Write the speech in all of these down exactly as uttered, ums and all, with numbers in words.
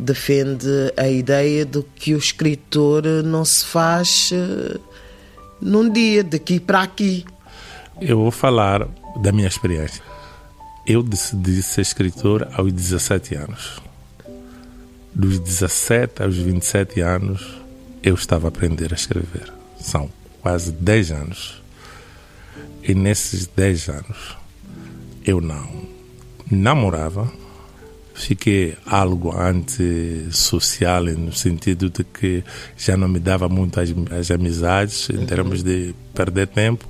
defende a ideia de que o escritor não se faz uh, num dia, daqui para aqui. Eu vou falar da minha experiência. Eu decidi ser escritor aos dezassete anos. Dos dezassete aos vinte e sete anos, eu estava a aprender a escrever. São quase dez anos. E nesses dez anos, eu não namorava. Fiquei algo antissocial, no sentido de que já não me dava muito as, as amizades, em termos de perder tempo.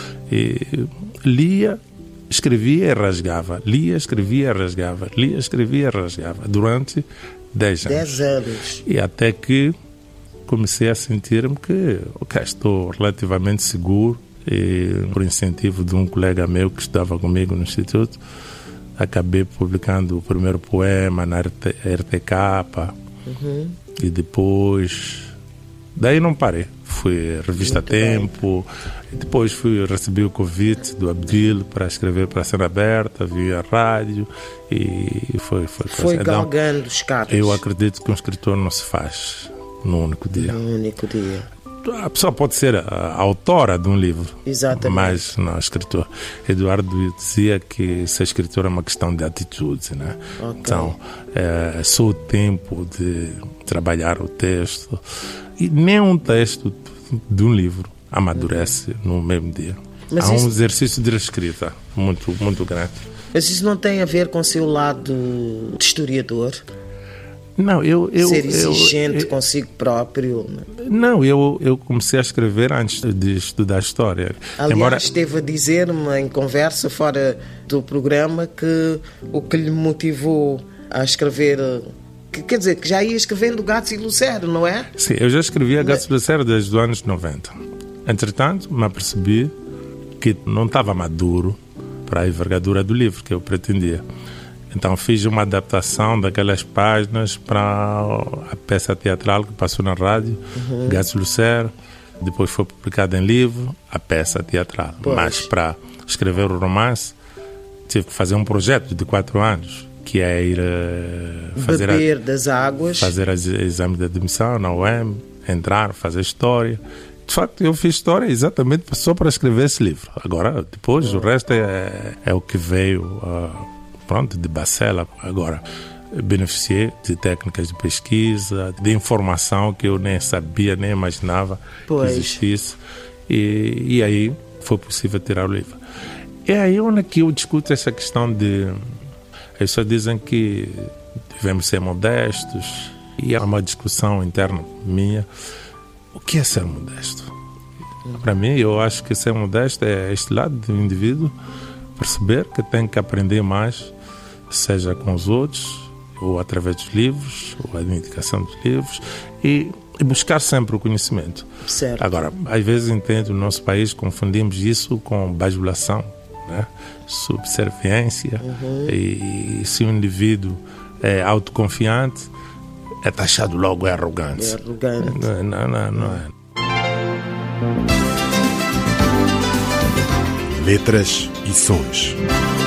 E lia, escrevia e rasgava. Lia, escrevia e rasgava. Lia, escrevia e rasgava. Durante dez anos. Dez anos. E até que comecei a sentir-me que okay, estou relativamente seguro. E por incentivo de um colega meu que estava comigo no Instituto, acabei publicando o primeiro poema na R T K. Uhum. E depois... Daí não parei. Fui à revista Muito Tempo. E depois fui, recebi o convite do Abdil para escrever para a Cena Aberta, vi a rádio e foi... Foi, foi galgando os caras. Eu acredito que um escritor não se faz num único dia. Num único dia. A pessoa pode ser a autora de um livro, Exatamente. Mas não escritor. Eduardo dizia que ser escritor é uma questão de atitude, né? Okay. Então, é só o tempo de trabalhar o texto. E nem um texto de um livro amadurece uhum. no mesmo dia. Mas Há um isso... exercício de escrita muito, muito grande. Mas isso não tem a ver com o seu lado de historiador? Não, eu, eu, Ser exigente eu, eu, consigo próprio. Não, eu, eu comecei a escrever antes de estudar história. Aliás, Embora... esteve a dizer-me em conversa fora do programa que o que lhe motivou a escrever... Que, quer dizer, que já ia escrevendo Gatos e Lucero, não é? Sim, eu já escrevia Gatos e Lucero desde os anos noventa. Entretanto, me apercebi que não estava maduro para a envergadura do livro que eu pretendia. Então fiz uma adaptação daquelas páginas para a peça teatral que passou na rádio, uhum. Gatos e Lucero. Depois foi publicada em livro, a peça teatral. Pois. Mas para escrever o romance, tive que fazer um projeto de quatro anos, que é ir uh, fazer, Beber a, das águas. fazer as exames de admissão na U E M, entrar, fazer história. De facto, eu fiz história exatamente só para escrever esse livro. Agora, depois, uhum. o resto é, é o que veio... Uh, Pronto, de bacela. Agora, beneficiei de técnicas de pesquisa, de informação que eu nem sabia, nem imaginava pois. que existisse. E, e aí foi possível tirar o livro. É aí onde que eu discuto essa questão de... As pessoas dizem que devemos ser modestos. E é uma discussão interna minha. O que é ser modesto? Para mim, eu acho que ser modesto é este lado do indivíduo perceber que tem que aprender mais, seja com os outros, ou através dos livros, ou a indicação dos livros, e, e buscar sempre o conhecimento. Certo. Agora, às vezes entendo, no nosso país confundimos isso com bajulação, né? Subserviência, uhum. e, e se o indivíduo é autoconfiante, é taxado logo, é arrogante. É arrogante. Não, não, não, não é. Letras e sons.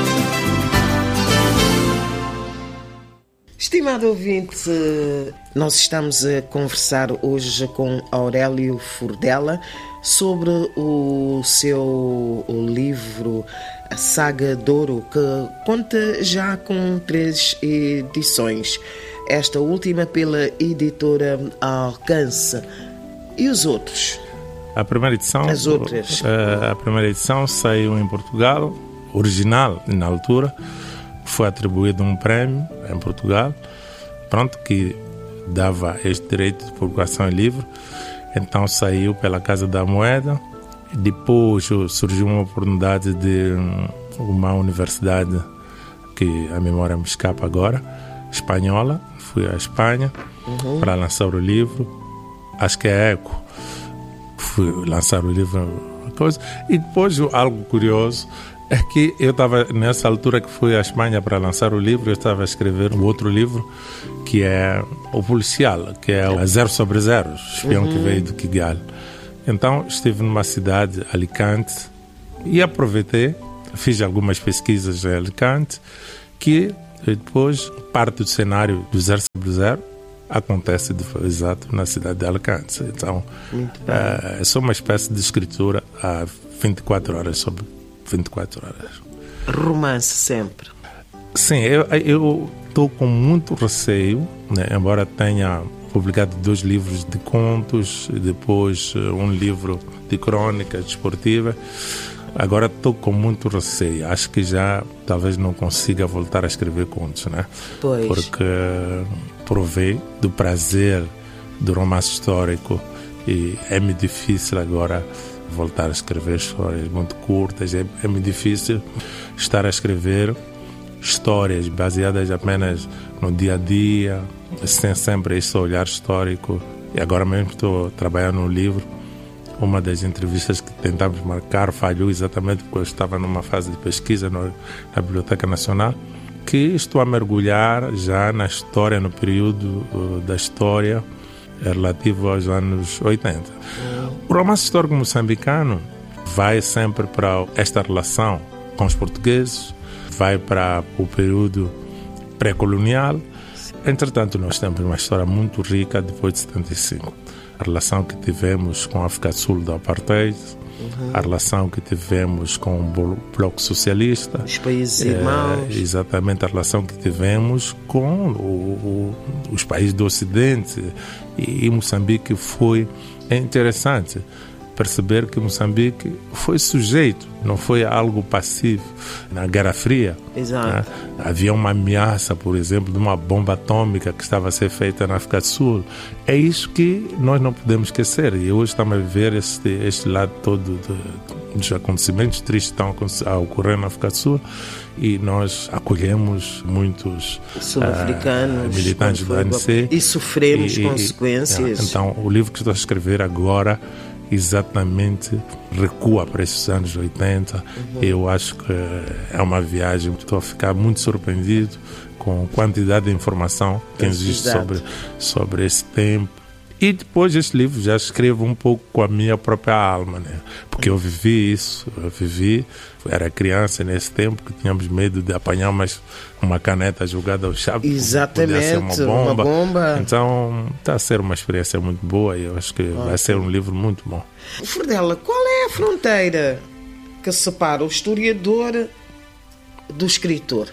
Estimado ouvinte, nós estamos a conversar hoje com Aurélio Furdela sobre o seu livro A Saga de Ouro, que conta já com três edições. Esta última pela editora Alcance. E os outros? A primeira edição, As outras. A, a primeira edição saiu em Portugal, original na altura, foi atribuído um prémio em Portugal, pronto, que dava este direito de publicação em livro. Então saiu pela Casa da Moeda. Depois surgiu uma oportunidade de uma universidade que a memória me escapa agora, espanhola. Fui à Espanha uhum. para lançar o livro. Acho que é Eco. Fui lançar o livro, coisa. E depois algo curioso é que eu estava nessa altura que fui à Espanha para lançar o livro, eu estava a escrever um outro livro que é o policial, que é o Zero sobre Zero, espião uhum. que veio do Kigali. Então estive numa cidade, Alicante, e aproveitei, fiz algumas pesquisas em Alicante, que depois parte do cenário do Zero sobre Zero acontece de, exato na cidade de Alicante. Então, é só uma espécie de escritura a vinte e quatro horas sobre vinte e quatro horas. Romance sempre? Sim, eu estou com muito receio, né, embora tenha publicado dois livros de contos e depois um livro de crônica desportiva. Agora estou com muito receio. Acho que já talvez não consiga voltar a escrever contos, né? Pois. Porque provei do prazer do romance histórico e é-me difícil agora voltar a escrever histórias muito curtas. É, é-me difícil estar a escrever histórias baseadas apenas no dia a dia, sem sempre esse olhar histórico. E agora mesmo estou trabalhando no livro. Uma das entrevistas que tentamos marcar falhou exatamente porque eu estava numa fase de pesquisa no, na Biblioteca Nacional, que estou a mergulhar já na história, no período uh, da história relativo aos anos oitenta. O romance histórico moçambicano vai sempre para esta relação com os portugueses, vai para o período pré-colonial. Entretanto, nós temos uma história muito rica depois de setenta e cinco. A relação que tivemos com a África do Sul do Apartheid, uhum. a relação que tivemos com o Bloco Socialista. Os países irmãos. É, exatamente, a relação que tivemos com o, o, os países do Ocidente. E, e Moçambique foi interessante perceber que Moçambique foi sujeito, não foi algo passivo. Na Guerra Fria, Exato. Né, havia uma ameaça, por exemplo, de uma bomba atômica que estava a ser feita na África do Sul. É isso que nós não podemos esquecer. E hoje estamos a viver este, este lado todo de, dos acontecimentos tristes que estão a ocorrer na África do Sul. E nós acolhemos muitos sul-africanos, uh, militantes do A N C. E sofremos e, consequências. E, então, o livro que estou a escrever agora exatamente recua para esses anos oitenta. Uhum. Eu acho que é uma viagem, estou a ficar muito surpreendido com a quantidade de informação que existe sobre, sobre esse tempo. E depois este livro já escrevo um pouco com a minha própria alma, né? Porque eu vivi isso, eu vivi, era criança nesse tempo que tínhamos medo de apanhar mais uma caneta jogada ao chão. Exatamente, ser uma bomba. uma bomba. Então está a ser uma experiência muito boa e eu acho que okay. vai ser um livro muito bom. Furdela, qual é a fronteira que separa o historiador do escritor?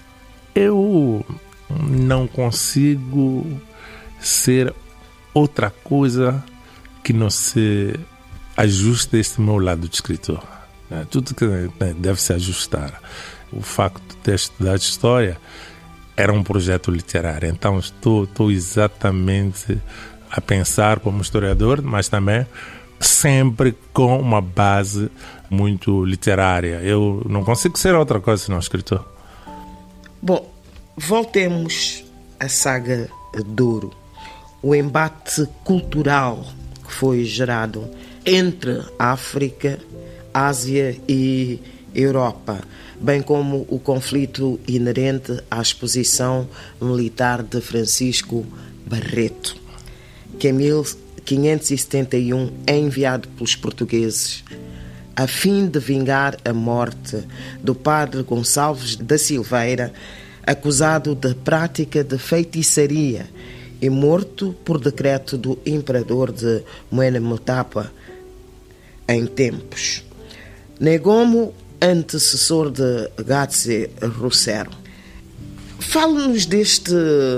Eu não consigo ser outra coisa que não se ajuste a este meu lado de escritor. Tudo que deve se ajustar. O facto de ter estudado história era um projeto literário, então estou, estou exatamente a pensar como historiador, mas também sempre com uma base muito literária. Eu não consigo ser outra coisa senão escritor. Bom, voltemos à saga Douro. O embate cultural que foi gerado entre África, Ásia e Europa, bem como o conflito inerente à exposição militar de Francisco Barreto, que em mil quinhentos e setenta e um é enviado pelos portugueses a fim de vingar a morte do padre Gonçalves da Silveira, acusado de prática de feitiçaria e morto por decreto do imperador de Moena Motapa em tempos. Negomo, antecessor de Gatse Rousseiro. Fale-nos deste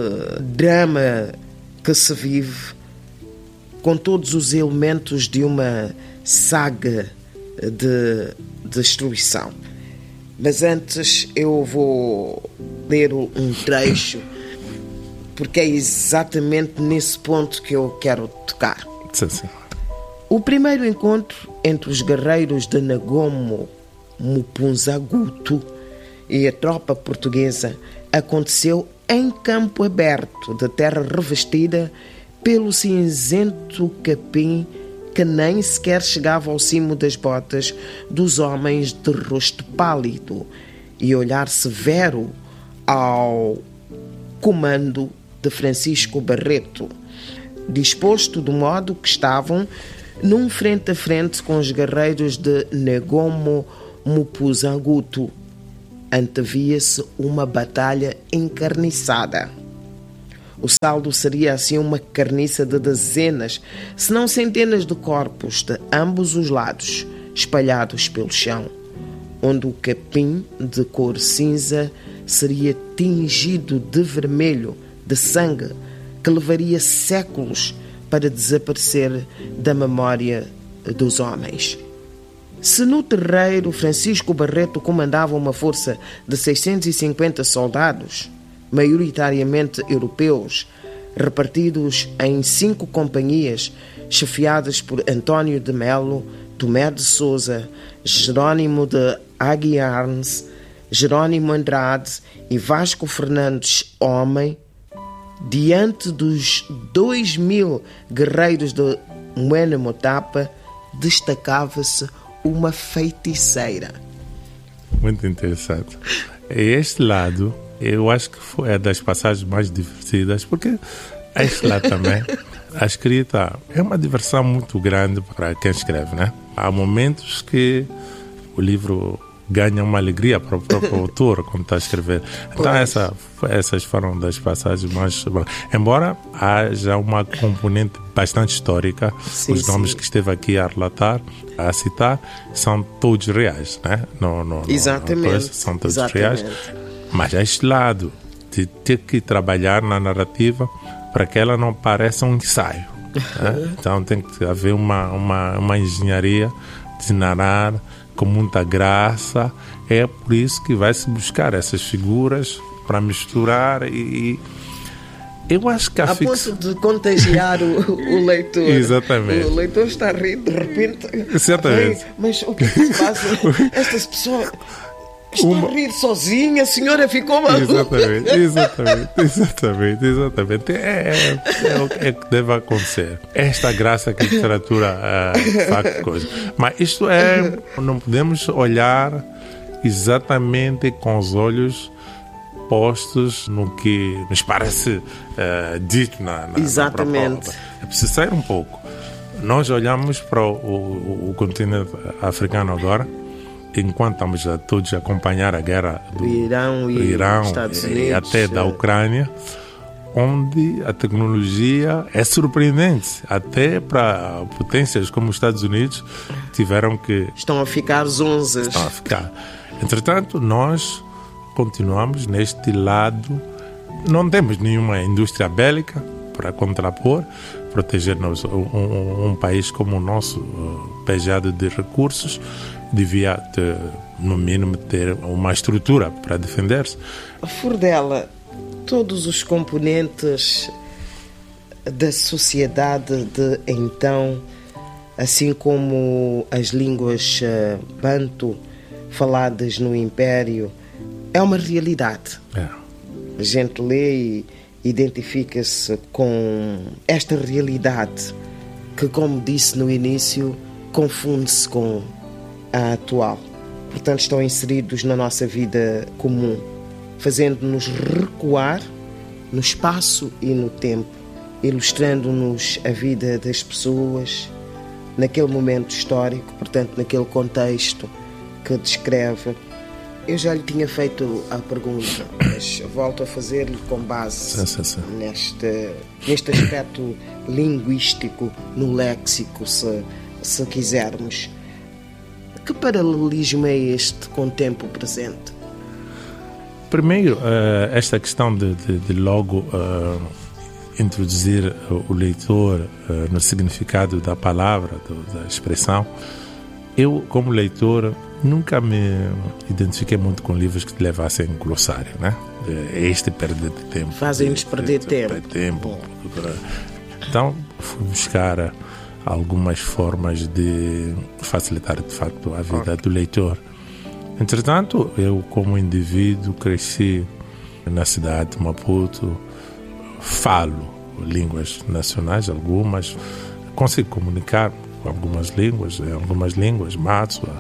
drama que se vive com todos os elementos de uma saga de destruição. Mas antes eu vou ler um trecho, porque é exatamente nesse ponto que eu quero tocar. Sim, sim. O primeiro encontro entre os guerreiros de Negomo Mupunzaguto e a tropa portuguesa aconteceu em campo aberto de terra revestida pelo cinzento capim que nem sequer chegava ao cimo das botas dos homens de rosto pálido e olhar severo ao comando de Francisco Barreto, disposto do modo que estavam num frente a frente com os guerreiros de Negomo Mupunzaguto. Antevia-se uma batalha encarniçada. O saldo seria assim uma carniça de dezenas, se não centenas de corpos de ambos os lados, espalhados pelo chão, onde o capim de cor cinza seria tingido de vermelho, de sangue, que levaria séculos para desaparecer da memória dos homens. Se no terreiro Francisco Barreto comandava uma força de seiscentos e cinquenta soldados, maioritariamente europeus, repartidos em cinco companhias, chefiadas por António de Melo, Tomé de Sousa, Jerônimo de Aguiarnes, Jerônimo Andrade e Vasco Fernandes Homem, diante dos dois mil guerreiros de Moena Motapa, destacava-se uma feiticeira. Muito interessante. Este lado, eu acho que foi a das passagens mais divertidas, porque este lado também, a escrita é uma diversão muito grande para quem escreve, né? Há momentos que o livro ganha uma alegria para o próprio autor quando está a escrever. Então essa, essas foram das passagens mais... Embora haja uma componente bastante histórica, sim, os nomes sim. que esteve aqui a relatar, a citar, são todos reais, né? No, no, Exatamente. No, são todos Exatamente. reais. Mas há este lado de ter que trabalhar na narrativa para que ela não pareça um ensaio. Né? Então tem que haver uma, uma, uma engenharia de narrar com muita graça. É por isso que vai se buscar essas figuras para misturar e, eu acho que a, a fix... ponto de contagiar o, o leitor. Exatamente. O leitor está a rir de repente. Exatamente. Ai, mas o que é que se passa? Estas pessoas estão Uma... a rir sozinha, a senhora ficou maluca. Exatamente, exatamente, exatamente, exatamente. É, é, é o que é que deve acontecer. Esta graça que a literatura uh, faz coisa. Mas isto é, não podemos olhar exatamente com os olhos postos no que nos parece uh, dito na, na, exatamente. na própria obra. É preciso sair um pouco. Nós olhamos para o, o, o continente africano agora, enquanto estamos a todos a acompanhar a guerra do Irão e do Irão Estados e Unidos, até da Ucrânia, onde a tecnologia é surpreendente. Até para potências como os Estados Unidos tiveram que... Estão a ficar zonzas. Estão a ficar. Entretanto, nós continuamos neste lado. Não temos nenhuma indústria bélica para contrapor, proteger-nos. Um, um, um país como o nosso, uh, pejado de recursos, devia, ter, no mínimo, ter uma estrutura para defender-se. Furdela, todos os componentes da sociedade de então, assim como as línguas uh, banto faladas no Império, é uma realidade. É. A gente lê e identifica-se com esta realidade que, como disse no início, confunde-se com a atual. Portanto, estão inseridos na nossa vida comum, fazendo-nos recuar no espaço e no tempo, ilustrando-nos a vida das pessoas naquele momento histórico, portanto, naquele contexto que descreve. Eu já lhe tinha feito a pergunta, mas volto a fazer-lhe com base sim, sim, sim. Neste, neste aspecto linguístico, no léxico, se, se quisermos. Que paralelismo é este com o tempo presente? Primeiro, esta questão de, de, de logo uh, introduzir o leitor uh, no significado da palavra, do, da expressão. Eu, como leitor, nunca me identifiquei muito com livros que te levassem em glossário, né? Este perder de tempo. Fazem-nos perder tempo. Perder tempo. Então, fui buscar algumas formas de facilitar, de facto, a vida do leitor. Entretanto, eu, como indivíduo, cresci na cidade de Maputo, falo línguas nacionais, algumas, consigo comunicar com algumas línguas, algumas línguas, Matsu,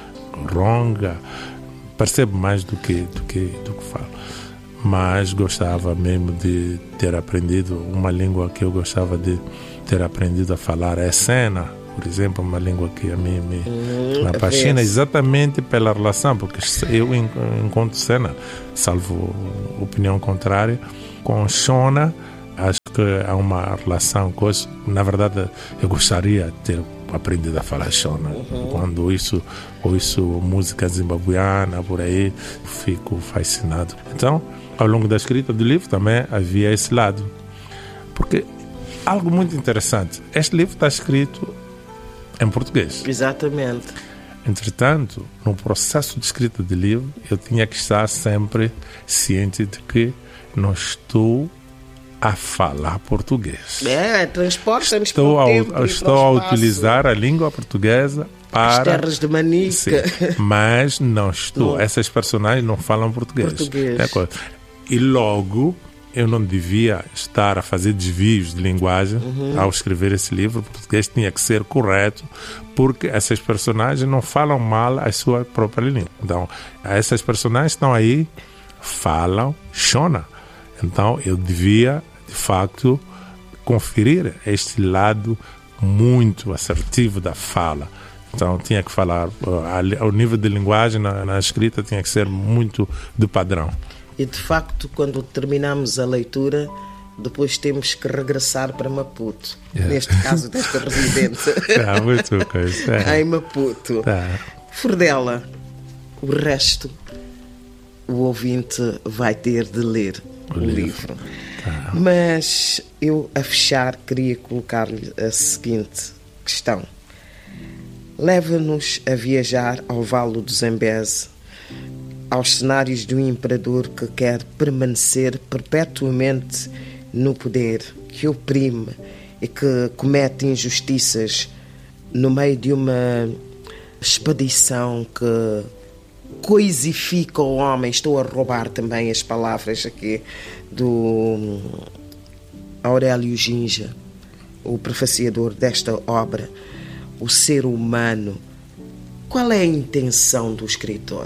Ronga, percebo mais do que, do que, do que falo. Mas gostava mesmo de ter aprendido uma língua que eu gostava de ter aprendido a falar, é Sena, por exemplo, uma língua que a mim me, hum, me apaixona exatamente pela relação, porque eu encontro Sena, salvo opinião contrária, com Shona, que há uma relação com isso. Na verdade, eu gostaria de ter aprendido a falar Shona. Uhum. Quando isso, ouço música zimbabuiana por aí, fico fascinado. Então, ao longo da escrita do livro também havia esse lado. Porque algo muito interessante, este livro está escrito em português. Exatamente. Entretanto, no processo de escrita do livro, eu tinha que estar sempre ciente de que não estou a falar português. É, transporta-nos estou para o a, tempo Estou a utilizar a língua portuguesa para... As terras de Manica. Sim, mas não estou. Não. Essas personagens não falam português. Português. É, e logo, eu não devia estar a fazer desvios de linguagem uhum. ao escrever esse livro. O português tinha que ser correto, porque essas personagens não falam mal a sua própria língua. Então, essas personagens estão aí, falam Shona. Então, eu devia, de facto, conferir este lado muito assertivo da fala. Então, tinha que falar, o nível de linguagem na, na escrita tinha que ser muito do padrão. E, de facto, quando terminamos a leitura, depois temos que regressar para Maputo. Yeah. Neste caso, desta residência. Tá, muito coisa. É. Em Maputo. Tá. Furdela, o resto, o ouvinte vai ter de ler o, o livro. livro. Tá. Mas eu, a fechar, queria colocar-lhe a seguinte questão. Leva-nos a viajar ao Vale do Zambeze, aos cenários de um imperador que quer permanecer perpetuamente no poder, que oprime e que comete injustiças no meio de uma expedição que coisifica o homem. Estou a roubar também as palavras aqui do Aurélio Ginja, o prefaciador desta obra, o ser humano. Qual é a intenção do escritor?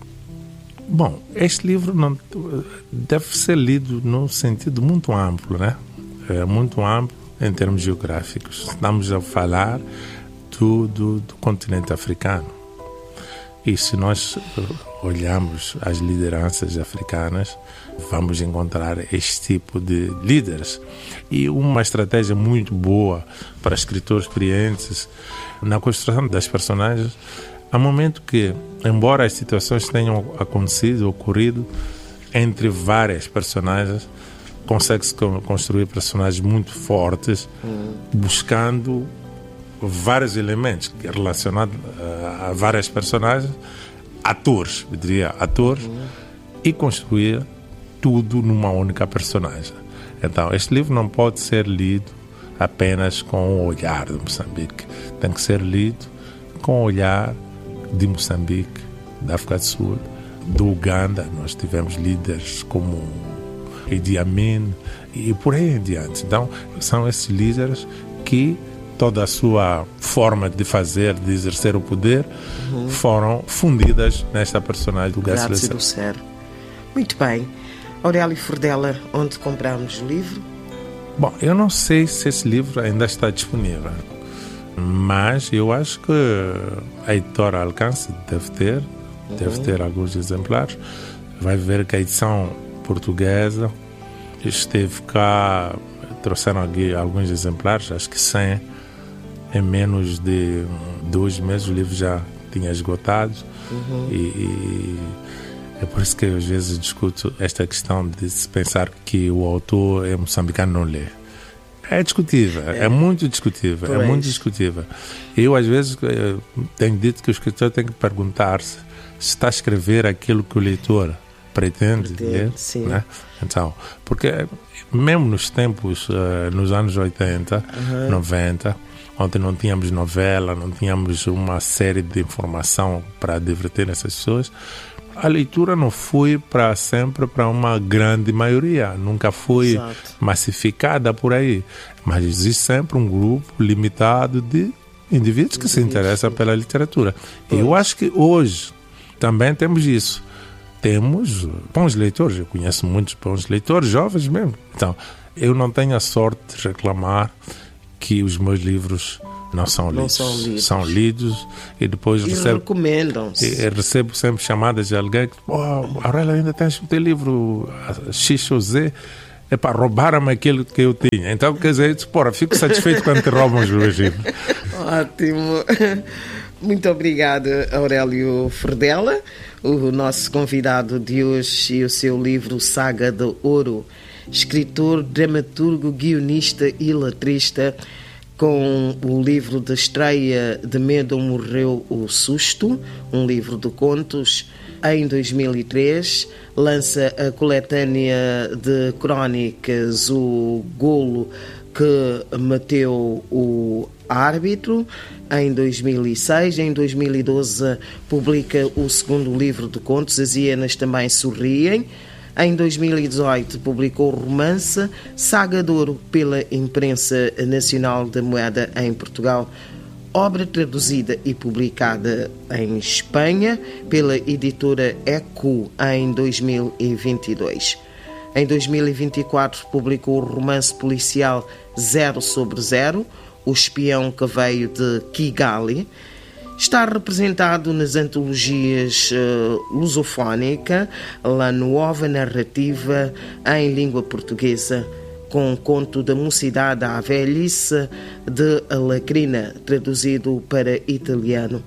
Bom, este livro não deve ser lido num sentido muito amplo, né? É muito amplo em termos geográficos. Estamos a falar do, do, do continente africano. E se nós olharmos as lideranças africanas, vamos encontrar este tipo de líderes. E uma estratégia muito boa para escritores experientes na construção das personagens, há um momento que, embora as situações tenham acontecido, ocorrido entre várias personagens, consegue-se construir personagens muito fortes, hum. buscando vários elementos relacionados a várias personagens, atores, eu diria atores, hum. e construir tudo numa única personagem. Então, este livro não pode ser lido apenas com o olhar de Moçambique. Tem que ser lido com o olhar de Moçambique, da África do Sul, do Uganda. Nós tivemos líderes como Idi Amin e por aí em diante. Então, são esses líderes que toda a sua forma de fazer, de exercer o poder, uhum. foram fundidas nesta personagem do Grácia do Céu. Muito bem. Aurélio Furdela, onde compramos o livro? Bom, eu não sei se esse livro ainda está disponível, mas eu acho que a editora Alcance deve ter, uhum. deve ter alguns exemplares. Vai ver que a edição portuguesa esteve cá, trouxeram aqui alguns exemplares, acho que cem, em menos de dois meses o livro já tinha esgotado. Uhum. e, e é por isso que eu, às vezes discuto esta questão de se pensar que o autor é moçambicano, não lê. É discutível, é, é muito discutível, pois. é muito discutível. Eu, às vezes, tenho dito que o escritor tem que perguntar-se se está a escrever aquilo que o leitor pretende, pretende ler, sim. Né? Então, porque mesmo nos tempos, uh, nos anos oitenta, uhum. noventa, onde não tínhamos novela, não tínhamos uma série de informação para divertir essas pessoas, a leitura não foi para sempre para uma grande maioria, nunca foi Exato. massificada por aí, mas existe sempre um grupo limitado de indivíduos que se interessam pela literatura. E eu acho que hoje também temos isso. Temos bons leitores, eu conheço muitos bons leitores, jovens mesmo. Então, eu não tenho a sorte de reclamar que os meus livros não são não lidos. São lidos. São lidos e depois e recebo, recomendam-se. recebo sempre chamadas de alguém que, oh, Aurélio, ainda tens o teu livro X ou Z? é para roubar-me aquilo que eu tinha. Então, quer dizer, porra, fico satisfeito quando te roubam os meus livros. Ótimo. Muito obrigada, Aurélio Furdela, o nosso convidado de hoje, e o seu livro Saga de Ouro. Escritor, dramaturgo, guionista e letrista, com o livro de estreia De Medo Morreu o Susto, um livro de contos. Em dois mil e três, lança a coletânea de crónicas O Golo que Mateu o Árbitro. Em dois mil e seis, em dois mil e doze, publica o segundo livro de contos, As Hienas Também Sorriem. Em dois mil e dezoito, publicou o romance Saga de Ouro pela Imprensa Nacional da Moeda em Portugal, obra traduzida e publicada em Espanha pela editora Eco em dois mil e vinte e dois. Em dois mil e vinte e quatro, publicou o romance policial Zero sobre Zero, O Espião que Veio de Kigali. Está representado nas antologias uh, Lusofónica, La Nuova Narrativa, em língua portuguesa, com o conto da Mocidade à Velhice, de Alacrina, traduzido para italiano.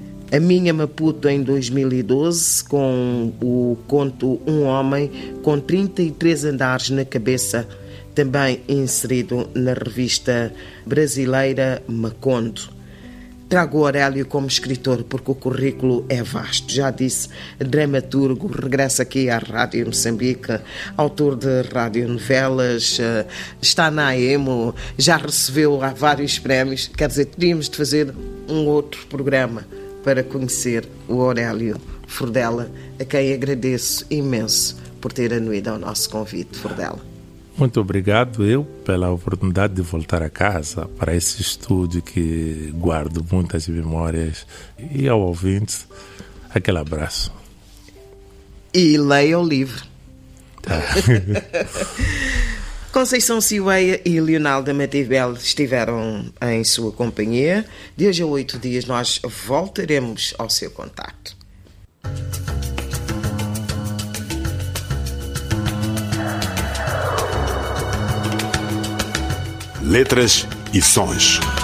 A Minha Maputo, em dois mil e doze, com o conto Um Homem com trinta e três andares na cabeça, também inserido na revista brasileira Macondo. Trago o Aurélio como escritor porque o currículo é vasto. Já disse, dramaturgo, regressa aqui à Rádio Moçambique, autor de radionovelas, está na AEMO, já recebeu há vários prémios. Quer dizer, teríamos de fazer um outro programa para conhecer o Aurélio Furdela, a quem agradeço imenso por ter anuído ao nosso convite, Furdela. Muito obrigado eu pela oportunidade de voltar a casa para esse estúdio que guardo muitas memórias, e ao ouvinte, aquele abraço. E leia o livro. Tá. Conceição Ciueia e Leonalda Matibel estiveram em sua companhia. De hoje a oito dias nós voltaremos ao seu contacto. Letras e Sons.